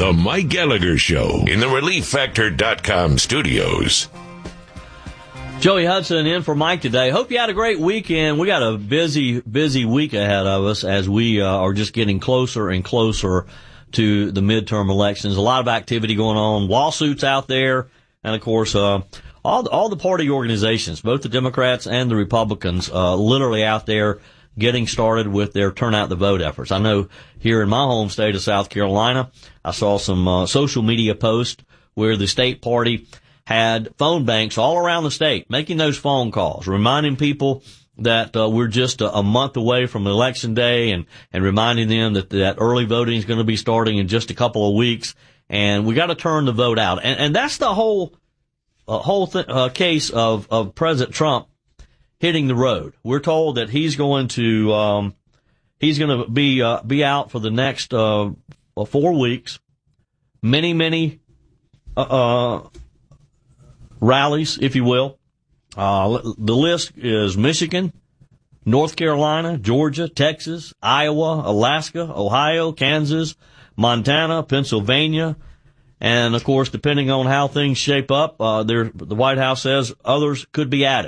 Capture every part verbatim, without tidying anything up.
The Mike Gallagher Show in the relief factor dot com studios. Joey Hudson in for Mike today. Hope you had a great weekend. We got a busy, busy week ahead of us as we uh, are just getting closer and closer to the midterm elections. A lot of activity going on, lawsuits out there, and of course, uh, all the, all the party organizations, both the Democrats and the Republicans, uh, literally out there getting started with their turnout the vote efforts. I know here in my home state of South Carolina, I saw some uh, social media posts where the state party had phone banks all around the state, making those phone calls, reminding people that uh, we're just a, a month away from election day, and, and reminding them that that early voting is going to be starting in just a couple of weeks, and we got to turn the vote out. And, and that's the whole uh, whole th- uh, case of, of President Trump hitting the road. We're told that he's going to um, he's going to be uh, be out for the next uh, four weeks. Many, many. Uh, uh rallies, if you will. Uh, the list is Michigan, North Carolina, Georgia, Texas, Iowa, Alaska, Ohio, Kansas, Montana, Pennsylvania, and of course, depending on how things shape up, uh, there, the White House says others could be added.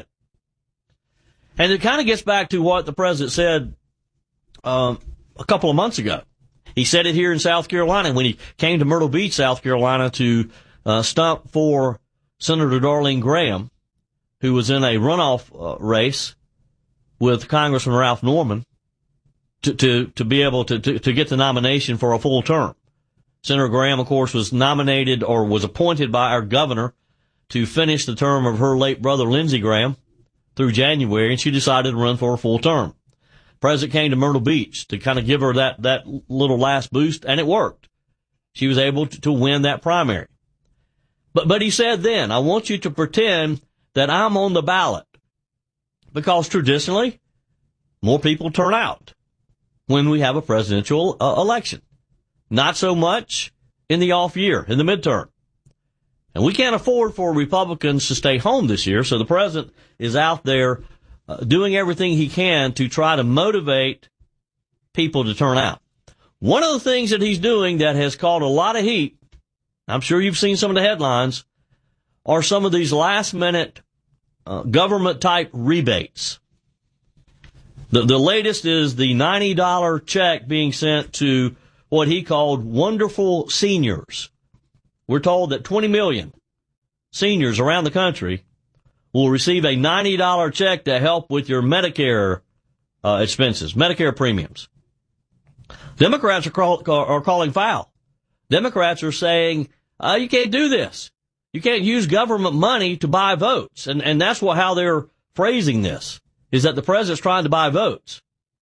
And it kind of gets back to what the president said um, a couple of months ago. He said it here in South Carolina when he came to Myrtle Beach, South Carolina, to uh, stump for Senator Darlene Graham, who was in a runoff uh, race with Congressman Ralph Norman, to to, to be able to, to, to get the nomination for a full term. Senator Graham, of course, was nominated or was appointed by our governor to finish the term of her late brother, Lindsey Graham, through January, and she decided to run for a full term. The president came to Myrtle Beach to kind of give her that, that little last boost, and it worked. She was able to, to win that primary. But, but he said then, I want you to pretend that I'm on the ballot, because traditionally, more people turn out when we have a presidential uh, election. Not so much in the off year, in the midterm. And we can't afford for Republicans to stay home this year, so the president is out there uh, doing everything he can to try to motivate people to turn out. One of the things that he's doing that has caught a lot of heat, I'm sure you've seen some of the headlines, are some of these last-minute uh, government-type rebates. The, the latest is the ninety dollars check being sent to what he called wonderful seniors. We're told that twenty million seniors around the country will receive a ninety dollars check to help with your Medicare uh, expenses, Medicare premiums. Democrats are, call, are calling foul. Democrats are saying, uh, you can't do this. You can't use government money to buy votes. And, and that's what, how they're phrasing this, is that the president's trying to buy votes.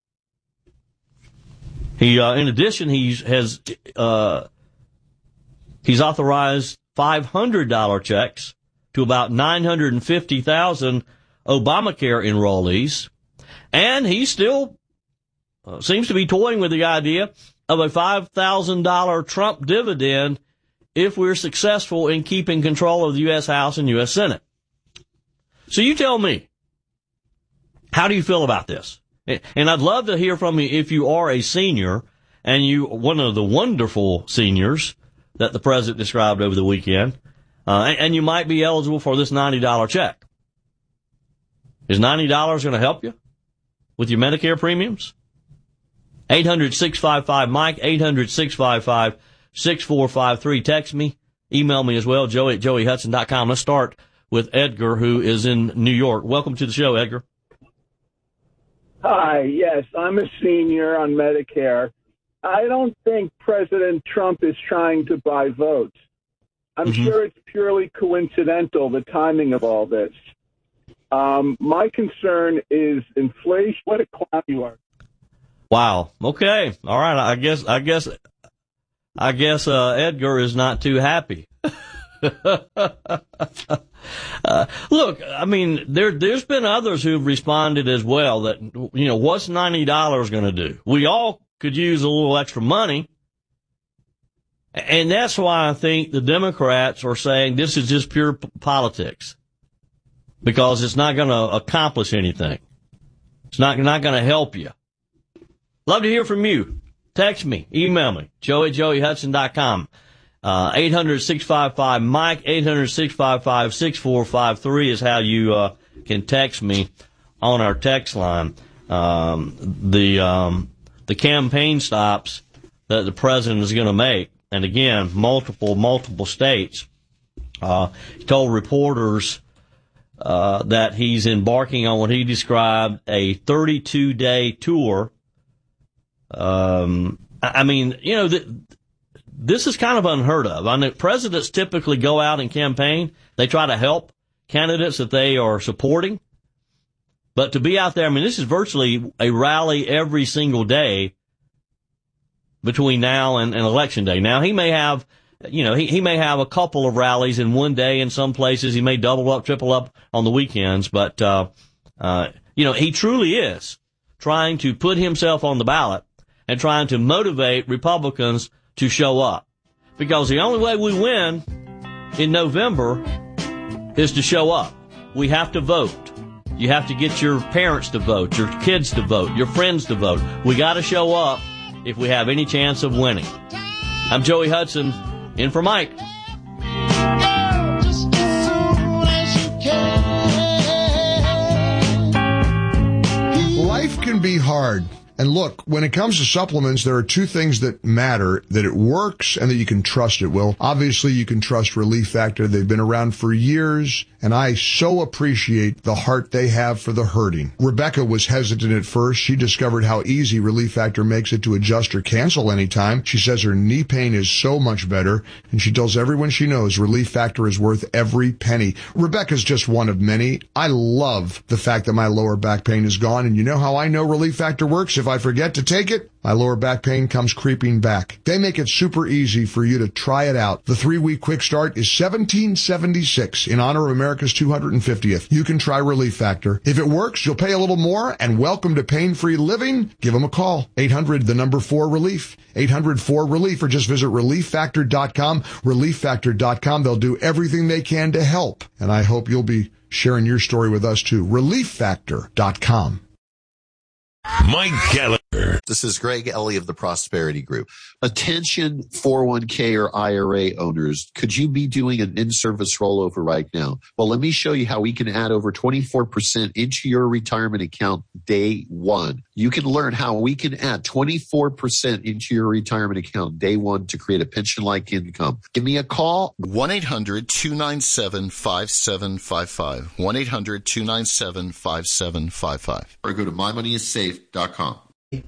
He, uh, in addition, he has, uh, he's authorized five hundred dollars checks to about nine hundred fifty thousand Obamacare enrollees. And he still uh, seems to be toying with the idea of a five thousand dollars Trump dividend if we're successful in keeping control of the U S House and U S Senate. So you tell me, how do you feel about this? And I'd love to hear from you if you are a senior and you, one of the wonderful seniors that the president described over the weekend, uh, and, and you might be eligible for this ninety dollars check. Is ninety dollars going to help you with your Medicare premiums? eight hundred, six five five, Mike, eight hundred, six five five, six four five three. Text me, email me as well, joey at joey hudson dot com. Let's start with Edgar, who is in New York. Welcome to the show, Edgar. Hi, yes, I'm a senior on Medicare. I don't think President Trump is trying to buy votes. I'm mm-hmm. sure it's purely coincidental, the timing of all this. Um, my concern is inflation. What a clown you are. Wow. Okay. All right. I guess, I guess, I guess, uh, Edgar is not too happy. uh, look, I mean, there, there's been others who've responded as well that, you know, what's ninety dollars going to do? We all could use a little extra money. And that's why I think the Democrats are saying this is just pure p- politics, because it's not going to accomplish anything. It's not, not going to help you. Love to hear from you. Text me, email me, joey at joey hudson dot com. Uh, eight hundred, six five five, Mike, eight hundred, six five five, six four five three is how you, uh, can text me on our text line. Um, the, um, the campaign stops that the president is going to make, and again, multiple, multiple states. Uh, he told reporters, uh, that he's embarking on what he described a thirty-two day tour. Um, I mean, you know, th- this is kind of unheard of. I know presidents typically go out and campaign. They try to help candidates that they are supporting. But to be out there, I mean, this is virtually a rally every single day between now and, and election day. Now, he may have, you know, he, he may have a couple of rallies in one day in some places. He may double up, triple up on the weekends. But, uh, uh, you know, he truly is trying to put himself on the ballot and trying to motivate Republicans to show up. Because the only way we win in November is to show up. We have to vote. You have to get your parents to vote, your kids to vote, your friends to vote. We got to show up if we have any chance of winning. I'm Joey Hudson, in for Mike. Life can be hard. And look, when it comes to supplements, there are two things that matter, that it works and that you can trust it. Well, obviously you can trust Relief Factor. They've been around for years, and I so appreciate the heart they have for the hurting. Rebecca was hesitant at first. She discovered how easy Relief Factor makes it to adjust or cancel anytime. She says her knee pain is so much better, and she tells everyone she knows Relief Factor is worth every penny. Rebecca's just one of many. I love the fact that my lower back pain is gone, and you know how I know Relief Factor works? If I forget to take it, my lower back pain comes creeping back. They make it super easy for you to try it out. The three-week quick start is seventeen seventy-six in honor of America's two hundred fiftieth. You can try Relief Factor. If it works, you'll pay a little more, and welcome to pain-free living. Give them a call. eight hundred, the number four, relief. eight hundred four relief, or just visit relief factor dot com. relief factor dot com. They'll do everything they can to help. And I hope you'll be sharing your story with us too. relief factor dot com. Mike Gallagher. This is Greg Ellie of the Prosperity Group. Attention four oh one k or I R A owners. Could you be doing an in-service rollover right now? Well, let me show you how we can add over twenty-four percent into your retirement account day one. You can learn how we can add twenty-four percent into your retirement account day one to create a pension-like income. Give me a call. one eight hundred two nine seven five seven five five. one eight hundred two nine seven five seven five five. Or go to my money is safe dot com.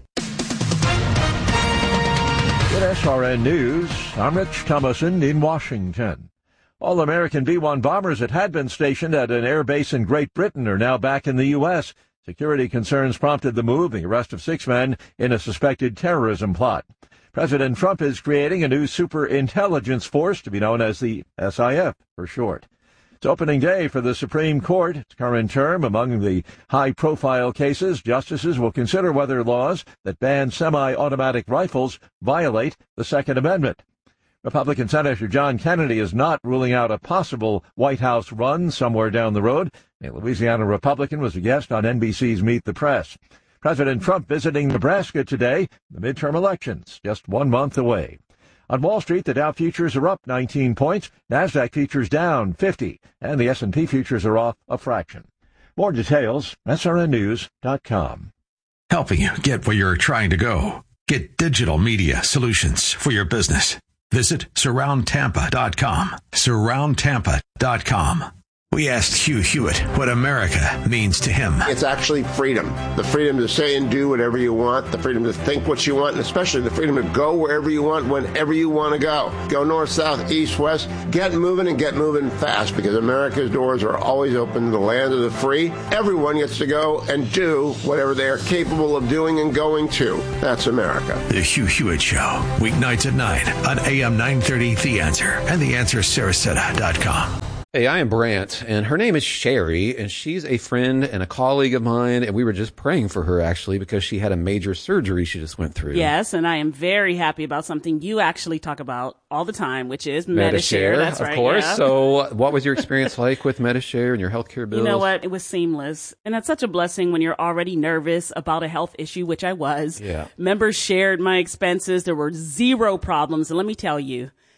At S R N News, I'm Rich Thomason in Washington. All American B one bombers that had been stationed at an air base in Great Britain are now back in the U S. Security concerns prompted the move, the arrest of six men in a suspected terrorism plot. President Trump is creating a new super intelligence force to be known as the S I F for short. It's opening day for the Supreme Court. Its current term. Among the high-profile cases, justices will consider whether laws that ban semi-automatic rifles violate the Second Amendment. Republican Senator John Kennedy is not ruling out a possible White House run somewhere down the road. A Louisiana Republican was a guest on N B C's Meet the Press. President Trump visiting Nebraska today. The midterm elections just one month away. On Wall Street, the Dow futures are up nineteen points, NASDAQ futures down fifty, and the S and P futures are off a fraction. More details, S R N news dot com. Helping you get where you're trying to go. Get digital media solutions for your business. Visit surround tampa dot com. surround tampa dot com. We asked Hugh Hewitt what America means to him. It's actually freedom. The freedom to say and do whatever you want, the freedom to think what you want, and especially the freedom to go wherever you want, whenever you want to go. Go north, south, east, west. Get moving and get moving fast, because America's doors are always open, the land of the free. Everyone gets to go and do whatever they are capable of doing and going to. That's America. The Hugh Hewitt Show, weeknights at nine on A M nine thirty The Answer and the answer sarasota dot com. Hey, I am Brant, and her name is Sherry, and she's a friend and a colleague of mine, and we were just praying for her, actually, because she had a major surgery she just went through. Yes, and I am very happy about something you actually talk about all the time, which is Medi-Share. Medi-Share, That's of right, course. yeah. So what was your experience like with Medi-Share and your healthcare bills? You know what? It was seamless, and that's such a blessing when you're already nervous about a health issue, which I was. Yeah. Members shared my expenses. There were zero problems, and let me tell you,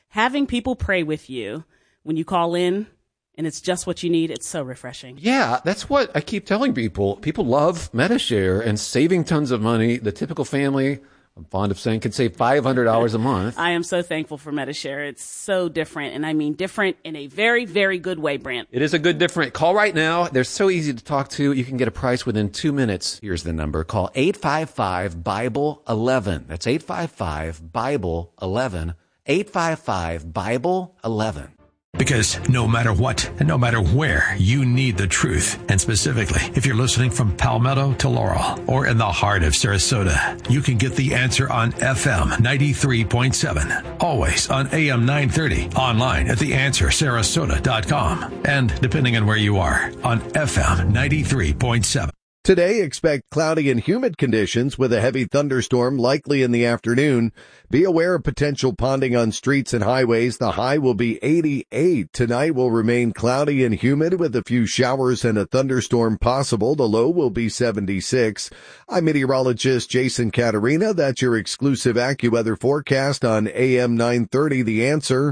having people pray with you when you call in, and it's just what you need. It's so refreshing. Yeah, that's what I keep telling people. People love Medi-Share and saving tons of money. The typical family, I'm fond of saying, can save five hundred dollars a month. I am so thankful for Medi-Share. It's so different, and I mean different in a very, very good way, Brent. It is a good different. Call right now. They're so easy to talk to. You can get a price within two minutes. Here's the number. Call eight five five, Bible eleven. That's eight five five, Bible eleven. eight five five, Bible eleven. Because no matter what and no matter where, you need the truth. And specifically, if you're listening from Palmetto to Laurel or in the heart of Sarasota, you can get the answer on F M ninety-three point seven. Always on A M nine thirty. Online at the answer sarasota dot com. And depending on where you are, on F M ninety-three point seven. Today, expect cloudy and humid conditions with a heavy thunderstorm likely in the afternoon. Be aware of potential ponding on streets and highways. The high will be eighty-eight. Tonight will remain cloudy and humid with a few showers and a thunderstorm possible. The low will be seventy-six. I'm meteorologist Jason Caterina. That's your exclusive AccuWeather forecast on A M nine thirty. The Answer.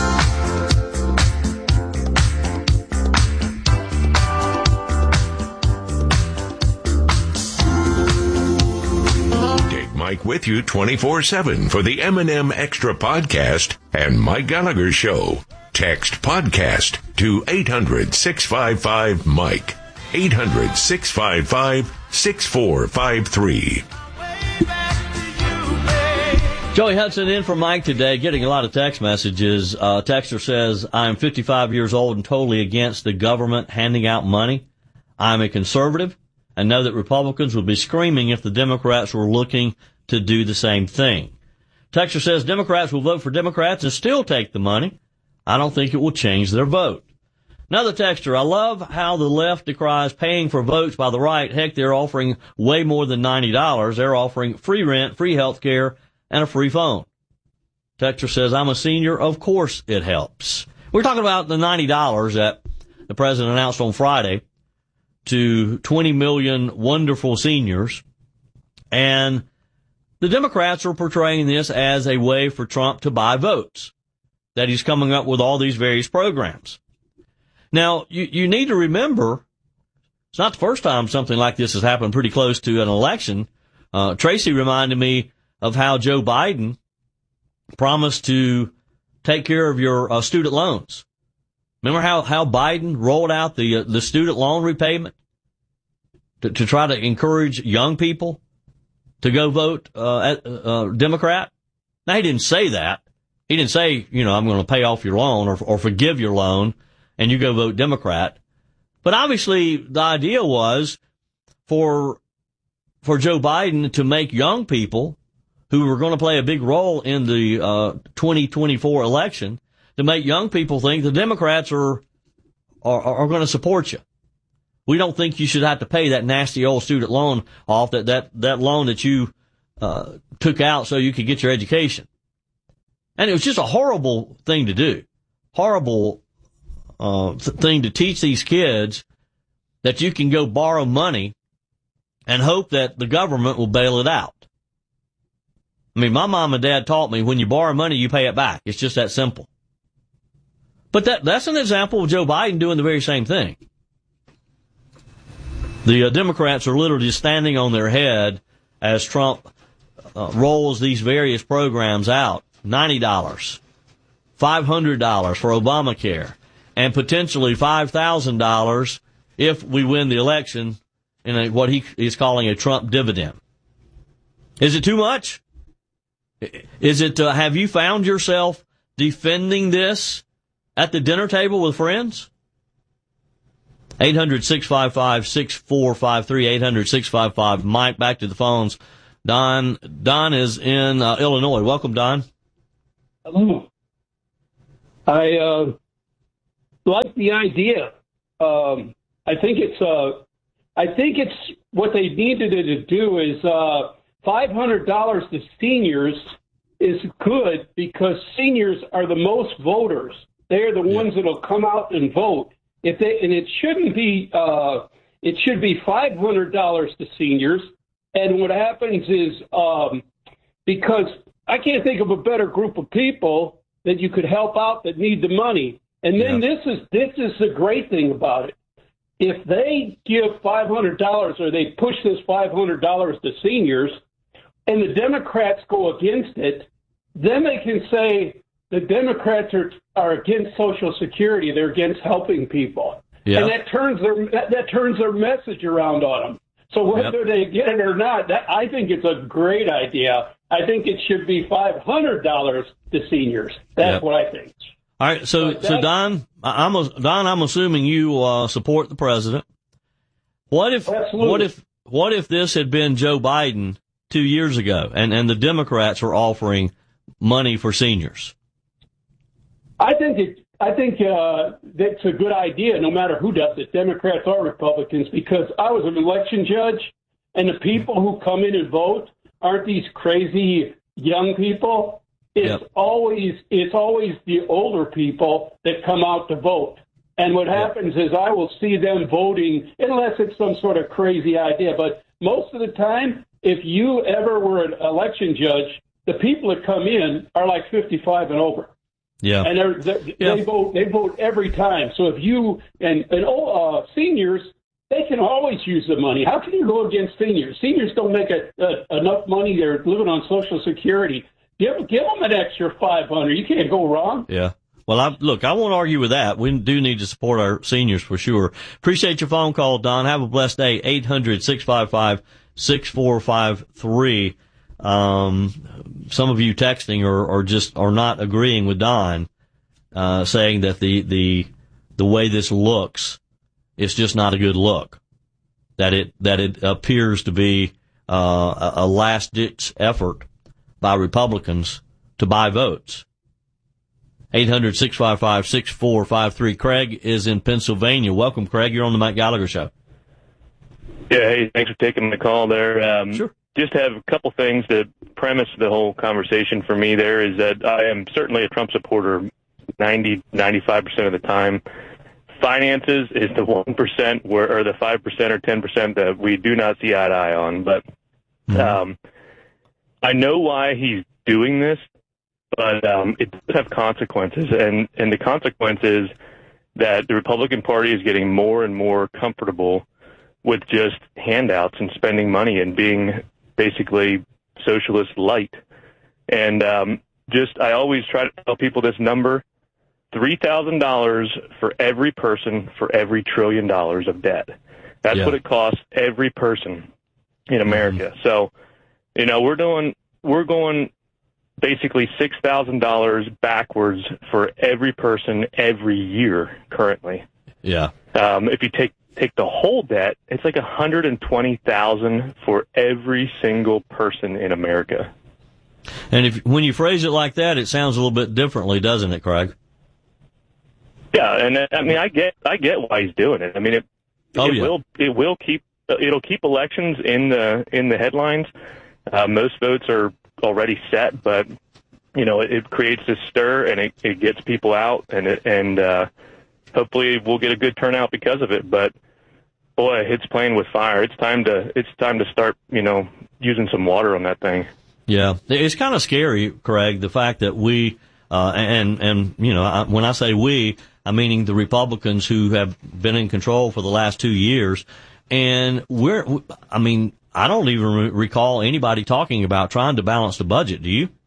Mike with you twenty-four seven for the M and M Extra Podcast and Mike Gallagher Show. Text podcast to eight hundred, six five five, Mike. eight hundred, six five five, six four five three. Joey Hudson in for Mike today, getting a lot of text messages. Uh, texter says, I'm fifty-five years old and totally against the government handing out money. I'm a conservative and know that Republicans would be screaming if the Democrats were looking to do the same thing. Texter says Democrats will vote for Democrats and still take the money. I don't think it will change their vote. Another texter, I love how the left decries paying for votes by the right. Heck, they're offering way more than ninety dollars. They're offering free rent, free health care, and a free phone. Texter says, I'm a senior. Of course it helps. We're talking about the ninety dollars that the president announced on Friday to twenty million wonderful seniors. And the Democrats are portraying this as a way for Trump to buy votes, that he's coming up with all these various programs. Now, you, you need to remember, it's not the first time something like this has happened pretty close to an election. Uh, Tracy reminded me of how Joe Biden promised to take care of your uh, student loans. Remember how, how Biden rolled out the uh, the student loan repayment to, to try to encourage young people to go vote uh, at, uh, Democrat? Now, he didn't say that. He didn't say, you know, I'm going to pay off your loan or, or forgive your loan and you go vote Democrat. But obviously, the idea was for for Joe Biden to make young people who were going to play a big role in the uh, twenty twenty-four election, to make young people think the Democrats are are, are going to support you. We don't think you should have to pay that nasty old student loan off, that, that, that loan that you, uh, took out so you could get your education. And it was just a horrible thing to do. Horrible, uh, th- thing to teach these kids that you can go borrow money and hope that the government will bail it out. I mean, my mom and dad taught me when you borrow money, you pay it back. It's just that simple. But that, that's an example of Joe Biden doing the very same thing. The uh, Democrats are literally standing on their head as Trump uh, rolls these various programs out. ninety dollars, five hundred dollars for Obamacare, and potentially five thousand dollars if we win the election in a, what he is calling a Trump dividend. Is it too much? Is it, uh, have you found yourself defending this at the dinner table with friends? eight hundred, six five five, six four five three, eight hundred, six five five, Mike. Back to the phones. Don, Don is in uh, Illinois. Welcome, Don. Hello. I uh, like the idea. Um, I think it's uh, I think it's what they needed to do is uh, five hundred dollars to seniors is good because seniors are the most voters. They're the ones that'll come out and vote. If they, and it shouldn't be, uh, it should be five hundred dollars to seniors. And what happens is, um, because I can't think of a better group of people that you could help out that need the money. And then Yeah. this is this is the great thing about it. If they give five hundred dollars or they push this five hundred dollars to seniors and the Democrats go against it, then they can say the Democrats are, are against Social Security. They're against helping people. Yeah. And that turns their that, that turns their message around on them. So whether Yep. they get it or not, that, I think it's a great idea. I think it should be five hundred dollars to seniors. That's Yep. what I think. All right, so But so that- Don, I- I'm a, Don, I'm assuming you uh, support the president. What if Absolutely. what if what if this had been Joe Biden two years ago, and and the Democrats were offering money for seniors? I think it. I think uh, that's a good idea, no matter who does it, Democrats or Republicans, because I was an election judge, and the people who come in and vote aren't these crazy young people. It's Yep. always it's always the older people that come out to vote. And what happens is I will see them voting, unless it's some sort of crazy idea. But most of the time, if you ever were an election judge, the people that come in are like fifty-five and over. Yeah. And they're, they're, Yeah. they vote. They vote every time. So if you and and oh, uh, seniors, they can always use the money. How can you go against seniors? Seniors don't make a, a, enough money. They're living on Social Security. Give give them an extra five hundred. You can't go wrong. Yeah. Well, I, look, I won't argue with that. We do need to support our seniors for sure. Appreciate your phone call, Don. Have a blessed day. eight hundred, six five five, six four five three. Um, some of you texting or, or just are not agreeing with Don, uh, saying that the, the, the way this looks, it's just not a good look. That it, that it appears to be, uh, a, a last ditch effort by Republicans to buy votes. eight hundred, six five five, six four five three. Craig is in Pennsylvania. Welcome, Craig. You're on the Mike Gallagher Show. Yeah, hey, thanks for taking the call there. Um, sure. Just have a couple things to premise the whole conversation for me there is that I am certainly a Trump supporter ninety, ninety-five percent of the time. Finances is the one percent where, or the five percent or ten percent that we do not see eye to eye on. But um, I know why he's doing this, but um, it does have consequences. And, and the consequence is that the Republican Party is getting more and more comfortable with just handouts and spending money and being basically socialist light. And um, just, I always try to tell people this number, three thousand dollars for every person for every trillion dollars of debt. That's Yeah. what it costs every person in America. Mm-hmm. So, you know, we're doing, we're going basically six thousand dollars backwards for every person every year currently. Yeah. Um, if you take take the whole debt, it's like one hundred twenty thousand dollars for every single person in America. And if when you phrase it like that, it sounds a little bit differently, doesn't it, Craig? Yeah, and I mean, I get I get why he's doing it. I mean, it Oh, it yeah. will it will keep it'll keep elections in the in the headlines. Uh, most votes are already set, but you know, it, it creates this stir and it, it gets people out, and it, and uh, hopefully we'll get a good turnout because of it. But boy, it's playing with fire. It's time to it's time to start, you know, using some water on that thing. Yeah, it's kind of scary, Craig, the fact that we, uh, and, and, you know, I, when I say we, I'm meaning the Republicans who have been in control for the last two years. And we're, I mean, I don't even re- recall anybody talking about trying to balance the budget. Do you?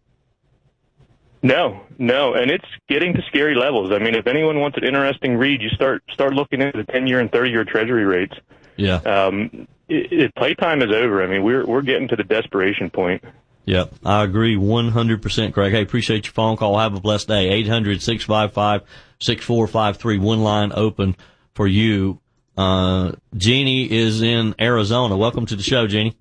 No, no, and it's getting to scary levels. I mean, if anyone wants an interesting read, you start start looking into the ten-year and thirty-year Treasury rates. Yeah. Um, it, it, playtime is over. I mean, we're we're getting to the desperation point. Yeah, I agree one hundred percent, Craig. Hey, appreciate your phone call. Have a blessed day. eight hundred, six five five, six four five three. One line open for you. Uh, Jeannie is in Arizona. Welcome to the show, Jeannie.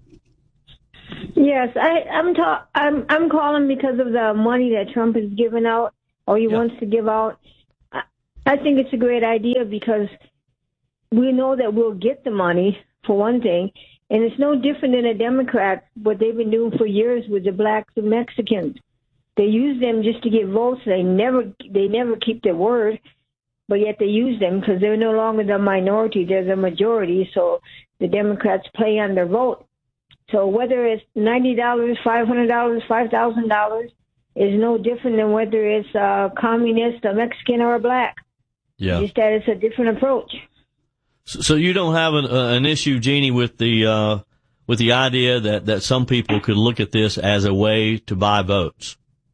Yes, I, I'm, ta- I'm I'm calling because of the money that Trump is giving out, or he wants to give out. I, I think it's a great idea because we know that we'll get the money, for one thing, and it's no different than the Democrats, what they've been doing for years with the blacks and Mexicans. They use them just to get votes. They never they never keep their word, but yet they use them because they're no longer the minority; they're the majority. So the Democrats play on their vote. So whether it's ninety dollars, five hundred dollars, five thousand dollars, is no different than whether it's a communist, a Mexican, or a black. Yeah. Just that it's a different approach. So you don't have an, uh, an issue, Jeannie, with the uh, with the idea that, that some people could look at this as a way to buy votes?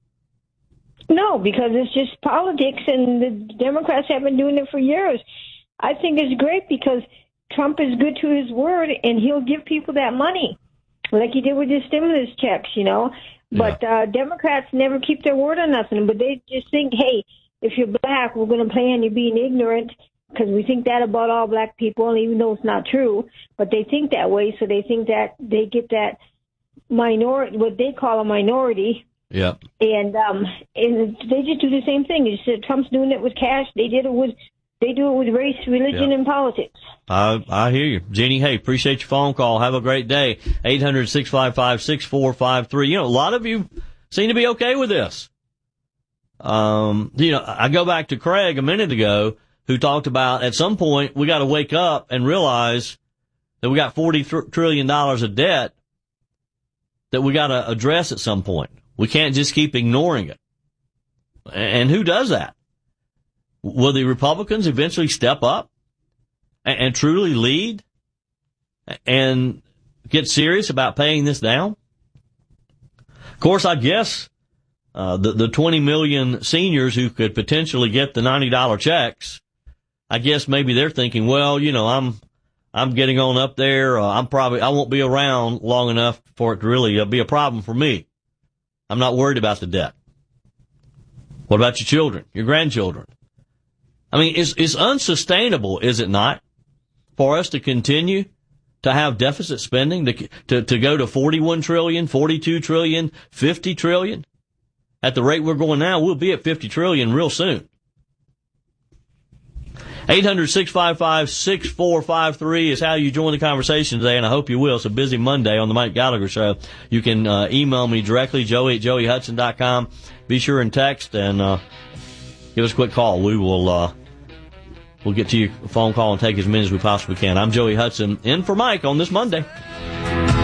No, because it's just politics, and the Democrats have been doing it for years. I think it's great because Trump is good to his word, and he'll give people that money, like he did with his stimulus checks, you know. But yeah. uh, Democrats never keep their word on nothing, but they just think, hey, if you're black, we're going to plan you being ignorant, because we think that about all black people, even though it's not true. But they think that way, so they think that they get that minority, what they call a minority. Yeah. And um, and they just do the same thing. You said Trump's doing it with cash. They did it with they do it with race, religion, yeah. and politics. I I hear you, Jeannie. Hey, appreciate your phone call. Have a great day. eight hundred, six five five, six four five three. You know, a lot of you seem to be okay with this. Um, you know, I go back to Craig a minute ago, who talked about at some point we got to wake up and realize that we got forty trillion dollars of debt that we got to address at some point. We can't just keep ignoring it. And who does that? Will the Republicans eventually step up and, and truly lead and get serious about paying this down? Of course, I guess uh, the, the twenty million seniors who could potentially get the ninety dollars checks, I guess maybe they're thinking, well, you know, I'm I'm getting on up there. Uh, I'm probably I won't be around long enough for it to really uh, be a problem for me. I'm not worried about the debt. What about your children, your grandchildren? I mean, it's, it's unsustainable, is it not, for us to continue to have deficit spending, to, to, to go to forty-one trillion, forty-two trillion, fifty trillion? At the rate we're going now, we'll be at fifty trillion real soon. eight hundred, six five five, six four five three is how you join the conversation today, and I hope you will. It's a busy Monday on the Mike Gallagher Show. You can uh, email me directly, joey at joey hudson dot com. Be sure and text and uh, give us a quick call. We will uh, we'll get to your phone call and take as many as we possibly can. I'm Joey Hudson, in for Mike on this Monday.